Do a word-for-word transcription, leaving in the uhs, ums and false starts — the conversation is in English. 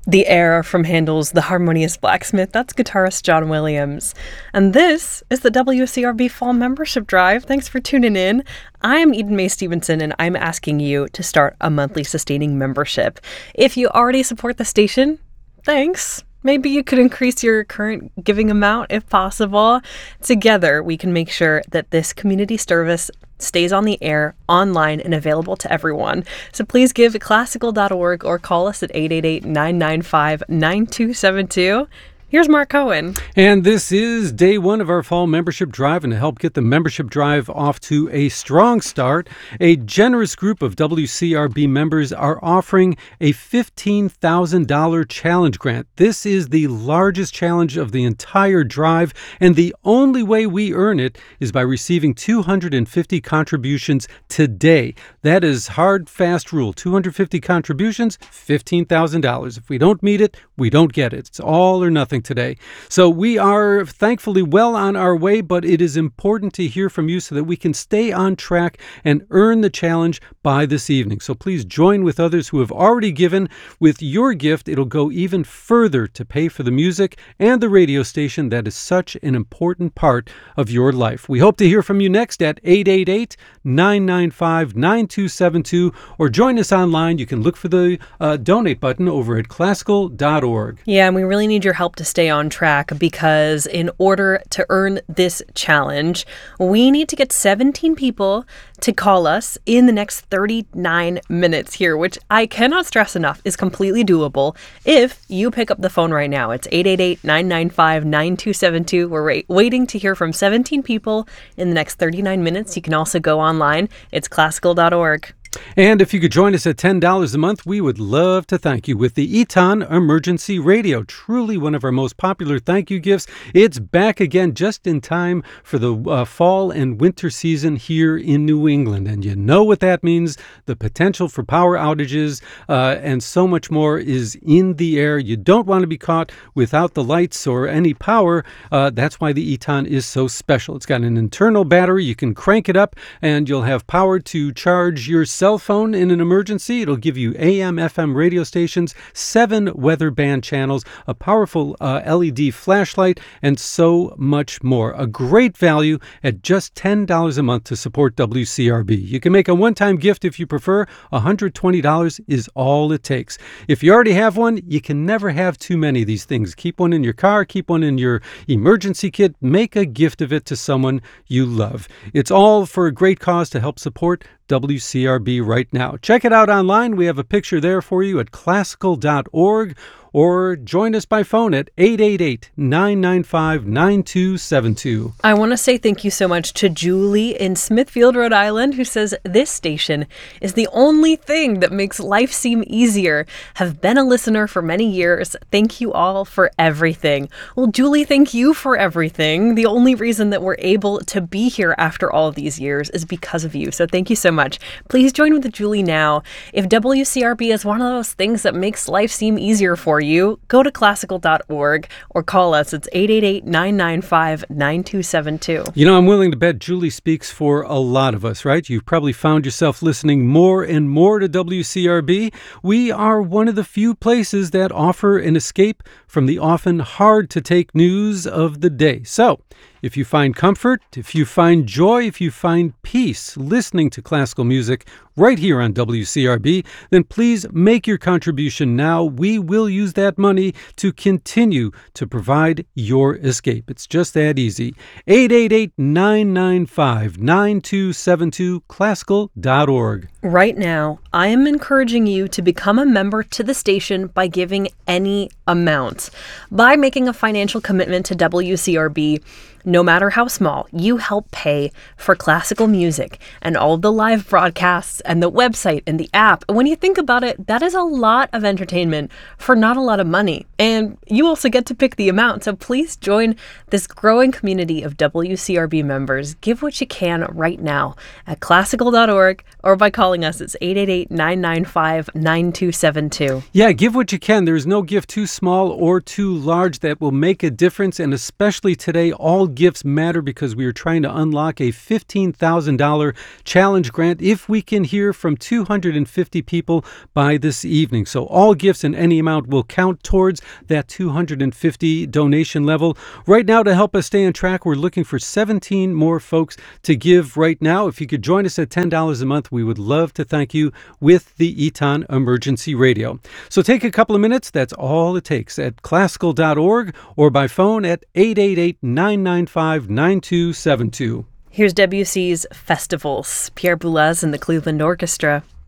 The Air from Handel's The Harmonious Blacksmith. That's guitarist John Williams. And this is the W C R B Fall Membership Drive. Thanks for tuning in. I'm Eden Mae Stevenson, and I'm asking you to start a monthly sustaining membership. If you already support the station, thanks. Maybe you could increase your current giving amount if possible. Together, we can make sure that this community service stays on the air, online, and available to everyone. So please give at classical dot org or call us at eight eight eight, nine nine five, nine two seven two. Here's Mark Cohen. And this is day one of our fall membership drive. And to help get the membership drive off to a strong start, a generous group of W C R B members are offering a fifteen thousand dollars challenge grant. This is the largest challenge of the entire drive, and the only way we earn it is by receiving two hundred fifty contributions today. That is hard, fast rule. two hundred fifty contributions, fifteen thousand dollars. If we don't meet it, we don't get it. It's all or nothing today. So we are thankfully well on our way, but it is important to hear from you so that we can stay on track and earn the challenge by this evening. So please join with others who have already given. With your gift, it'll go even further to pay for the music and the radio station that is such an important part of your life. We hope to hear from you next at eight eight eight, nine nine five, nine two seven two, or join us online. You can look for the uh, donate button over at classical dot org. Yeah, and we really need your help to stay on track, because in order to earn this challenge, we need to get seventeen people to call us in the next thirty-nine minutes here, which I cannot stress enough is completely doable if you pick up the phone right now. It's eight eight eight, nine nine five, nine two seven two. We're ra- waiting to hear from seventeen people in the next thirty-nine minutes. You can also go online. It's classical dot org. And if you could join us at ten dollars a month, we would love to thank you with the Eton Emergency Radio. Truly one of our most popular thank you gifts. It's back again just in time for the uh, fall and winter season here in New England. And you know what that means. The potential for power outages uh, and so much more is in the air. You don't want to be caught without the lights or any power. Uh, that's why the Eton is so special. It's got an internal battery. You can crank it up and you'll have power to charge your cell phone in an emergency. It'll give you A M, F M radio stations, seven weather band channels, a powerful uh, L E D flashlight, and so much more. A great value at just ten dollars a month to support W C R B. You can make a one-time gift if you prefer. one hundred twenty dollars is all it takes. If you already have one, you can never have too many of these things. Keep one in your car, keep one in your emergency kit. Make a gift of it to someone you love. It's all for a great cause to help support W C R B right now. Check it out online. We have a picture there for you at classical dot org, or join us by phone at eight eight eight, nine nine five, nine two seven two. I want to say thank you so much to Julie in Smithfield, Rhode Island, who says this station is the only thing that makes life seem easier. Have been a listener for many years. Thank you all for everything. Well, Julie, thank you for everything. The only reason that we're able to be here after all of these years is because of you. So thank you so much. Please join with Julie now. If W C R B is one of those things that makes life seem easier for you, go to classical dot org or call us. It's eight eight eight, nine nine five, nine two seven two. You know, I'm willing to bet Julie speaks for a lot of us, right? You've probably found yourself listening more and more to W C R B. We are one of the few places that offer an escape from the often hard-to-take news of the day. So, if you find comfort, if you find joy, if you find peace listening to classical music right here on W C R B, then please make your contribution now. We will use that money to continue to provide your escape. It's just that easy. eight eight eight, nine nine five, nine two seven two, classical dot org. Right now, I am encouraging you to become a member to the station by giving any amount. By making a financial commitment to W C R B, no matter how small, you help pay for classical music and all of the live broadcasts and the website and the app. And when you think about it, that is a lot of entertainment for not a lot of money. And you also get to pick the amount. So please join this growing community of W C R B members. Give what you can right now at classical dot org or by calling us. It's eight eight eight, nine nine five, nine two seven two. Yeah, give what you can. There is no gift too small or too large that will make a difference. And especially today, all gifts matter because we are trying to unlock a fifteen thousand dollars challenge grant if we can hear from two hundred fifty people by this evening. So all gifts in any amount will count towards that two hundred fifty donation level. Right now, to help us stay on track, we're looking for seventeen more folks to give right now. If you could join us at ten dollars a month, we would love to thank you with the Eton Emergency Radio. So take a couple of minutes. That's all it takes at classical dot org or by phone at eight eight eight, nine nine five, nine two seven two. Here's W C's Festivals, Pierre Boulez and the Cleveland Orchestra.